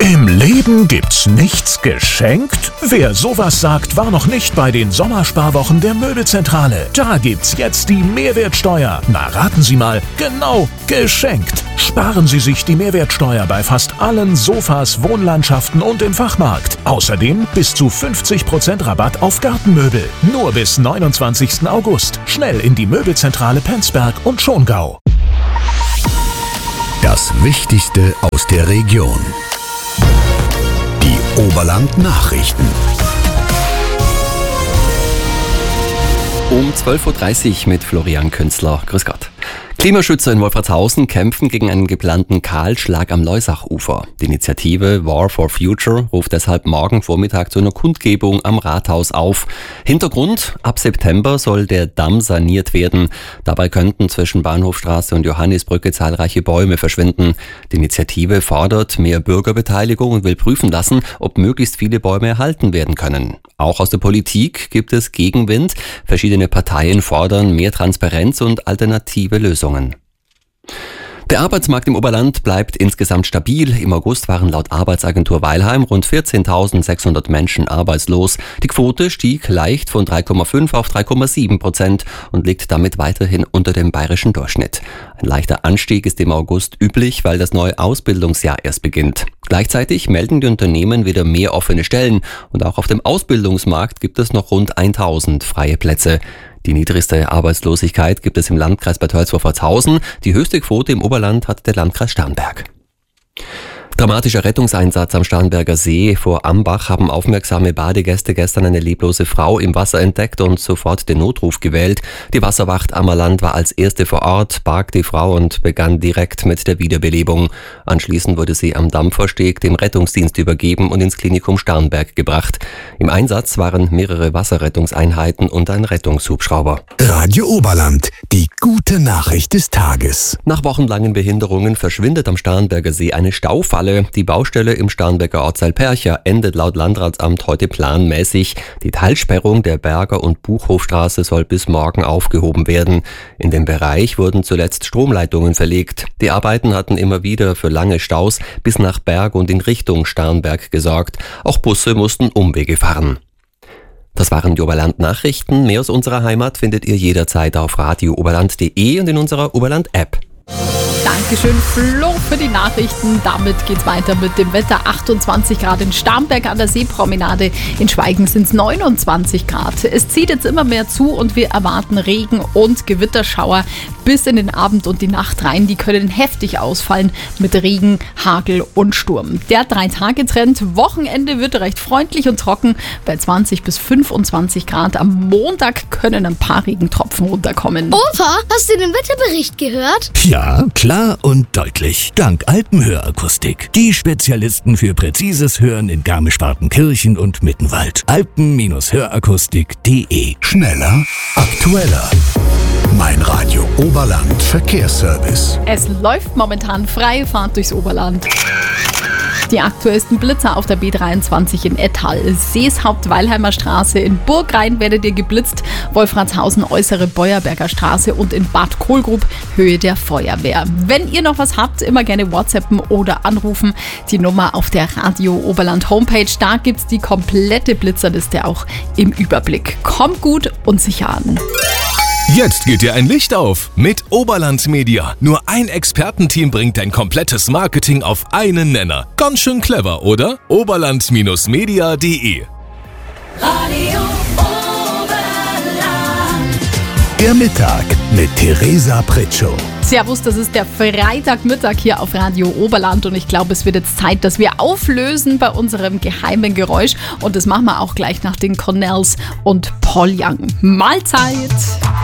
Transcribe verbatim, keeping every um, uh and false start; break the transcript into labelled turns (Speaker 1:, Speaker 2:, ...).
Speaker 1: Im Leben gibt's nichts geschenkt? Wer sowas sagt, war noch nicht bei den Sommersparwochen der Möbelzentrale. Da gibt's jetzt die Mehrwertsteuer. Na, raten Sie mal, genau, geschenkt. Sparen Sie sich die Mehrwertsteuer bei fast allen Sofas, Wohnlandschaften und im Fachmarkt. Außerdem bis zu fünfzig Prozent Rabatt auf Gartenmöbel. Nur bis neunundzwanzigsten August. Schnell in die Möbelzentrale Penzberg und Schongau.
Speaker 2: Das Wichtigste aus der Region. Die Oberland-Nachrichten.
Speaker 3: Um zwölf Uhr dreißig mit Florian Künzler. Grüß Gott. Klimaschützer in Wolfratshausen kämpfen gegen einen geplanten Kahlschlag am Leusachufer. Die Initiative War for Future ruft deshalb morgen Vormittag zu einer Kundgebung am Rathaus auf. Hintergrund: Ab September soll der Damm saniert werden. Dabei könnten zwischen Bahnhofstraße und Johannisbrücke zahlreiche Bäume verschwinden. Die Initiative fordert mehr Bürgerbeteiligung und will prüfen lassen, ob möglichst viele Bäume erhalten werden können. Auch aus der Politik gibt es Gegenwind. Verschiedene Parteien fordern mehr Transparenz und alternative Lösungen. Der Arbeitsmarkt im Oberland bleibt insgesamt stabil. Im August waren laut Arbeitsagentur Weilheim rund vierzehntausendsechshundert Menschen arbeitslos. Die Quote stieg leicht von drei Komma fünf auf drei Komma sieben Prozent und liegt damit weiterhin unter dem bayerischen Durchschnitt. Ein leichter Anstieg ist im August üblich, weil das neue Ausbildungsjahr erst beginnt. Gleichzeitig melden die Unternehmen wieder mehr offene Stellen und auch auf dem Ausbildungsmarkt gibt es noch rund tausend freie Plätze. Die niedrigste Arbeitslosigkeit gibt es im Landkreis Bad Tölz-Wolfratshausen. Die höchste Quote im Oberland hat der Landkreis Starnberg. Dramatischer Rettungseinsatz am Starnberger See. Vor Ambach haben aufmerksame Badegäste gestern eine leblose Frau im Wasser entdeckt und sofort den Notruf gewählt. Die Wasserwacht Ammerland war als erste vor Ort, barg die Frau und begann direkt mit der Wiederbelebung. Anschließend wurde sie am Dampfersteg dem Rettungsdienst übergeben und ins Klinikum Starnberg gebracht. Im Einsatz waren mehrere Wasserrettungseinheiten und ein Rettungshubschrauber.
Speaker 2: Radio Oberland, die gute Nachricht des Tages.
Speaker 3: Nach wochenlangen Behinderungen verschwindet am Starnberger See eine Staufalle. Die Baustelle im Starnberger Ortsteil Percha endet laut Landratsamt heute planmäßig. Die Teilsperrung der Berger- und Buchhofstraße soll bis morgen aufgehoben werden. In dem Bereich wurden zuletzt Stromleitungen verlegt. Die Arbeiten hatten immer wieder für lange Staus bis nach Berg und in Richtung Starnberg gesorgt. Auch Busse mussten Umwege fahren. Das waren die Oberland-Nachrichten. Mehr aus unserer Heimat findet ihr jederzeit auf radio oberland punkt de und in unserer Oberland-App.
Speaker 4: Dankeschön, Flo, für die Nachrichten. Damit geht's weiter mit dem Wetter. achtundzwanzig Grad in Starnberg an der Seepromenade. In Schweigen sind es neunundzwanzig Grad. Es zieht jetzt immer mehr zu und wir erwarten Regen und Gewitterschauer bis in den Abend und die Nacht rein. Die können heftig ausfallen mit Regen, Hagel und Sturm. Der Drei-Tage-Trend. Wochenende wird recht freundlich und trocken bei zwanzig bis fünfundzwanzig Grad. Am Montag können ein paar Regentropfen runterkommen.
Speaker 5: Opa, hast du den Wetterbericht gehört?
Speaker 2: Ja, klar und deutlich. Dank Alpenhörakustik. Die Spezialisten für präzises Hören in Garmisch-Partenkirchen und Mittenwald. alpen Hörakustik punkt de. Schneller, aktueller. Mein Radio Oberland Verkehrsservice.
Speaker 4: Es läuft momentan freie Fahrt durchs Oberland. Die aktuellsten Blitzer auf der B dreiundzwanzig in Ettal, Seeshaupt Weilheimer Straße, in Burgrhein werdet ihr geblitzt, Wolfratshausen Äußere Beuerberger Straße und in Bad Kohlgrub Höhe der Feuerwehr. Wenn ihr noch was habt, immer gerne WhatsAppen oder anrufen. Die Nummer auf der Radio Oberland Homepage, da gibt's die komplette Blitzerliste auch im Überblick. Kommt gut und sicher an.
Speaker 1: Jetzt geht dir ein Licht auf mit Oberland Media. Nur ein Expertenteam bringt dein komplettes Marketing auf einen Nenner. Ganz schön clever, oder? oberland Media punkt de.
Speaker 6: Radio Oberland.
Speaker 2: Der Mittag mit Theresa Pritschow.
Speaker 4: Servus, das ist der Freitagmittag hier auf Radio Oberland und ich glaube, es wird jetzt Zeit, dass wir auflösen bei unserem geheimen Geräusch und das machen wir auch gleich nach den Cornells und Paul Young. Mahlzeit!